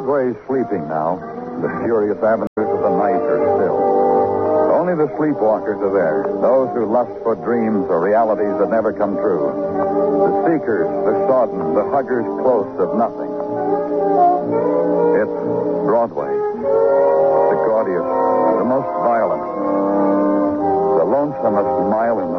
Broadway's sleeping now. The furious avenues of the night are still. Only the sleepwalkers are there, those who lust for dreams or realities that never come true. The seekers, the sodden, the huggers close of nothing. It's Broadway. The gaudiest, the most violent, the lonesomest mile in